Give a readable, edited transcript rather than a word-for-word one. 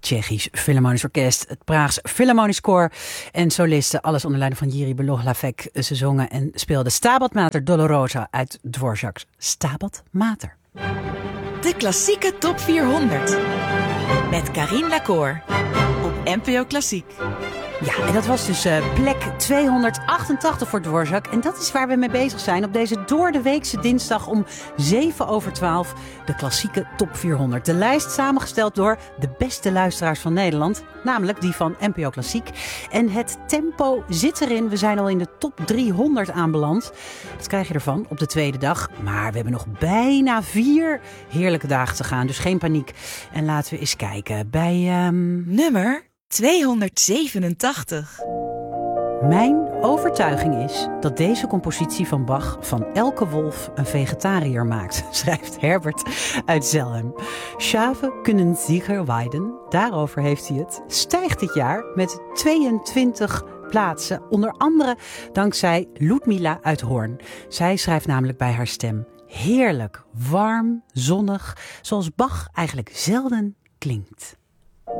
Tsjechisch Philharmonisch Orkest, het Praags Philharmonisch Koor en solisten, alles onder leiding van Jiří Belohlavek. Ze zongen en speelden Stabat Mater Dolorosa uit Dvořák's Stabat Mater. De klassieke top 400 met Karien Lacour op NPO Klassiek. Ja, en dat was dus plek 288 voor Dvořák. En dat is waar we mee bezig zijn op deze doordeweekse dinsdag om 7:12. De klassieke top 400. De lijst samengesteld door de beste luisteraars van Nederland. Namelijk die van NPO Klassiek. En het tempo zit erin. We zijn al in de top 300 aanbeland. Dat krijg je ervan op de tweede dag. Maar we hebben nog bijna 4 heerlijke dagen te gaan. Dus geen paniek. En laten we eens kijken bij nummer 287. Mijn overtuiging is dat deze compositie van Bach van elke wolf een vegetariër maakt, schrijft Herbert uit Zelhem. Schafen kunnen sicher weiden, daarover heeft hij het, stijgt dit jaar met 22 plaatsen. Onder andere dankzij Ludmila uit Hoorn. Zij schrijft namelijk bij haar stem heerlijk, warm, zonnig, zoals Bach eigenlijk zelden klinkt.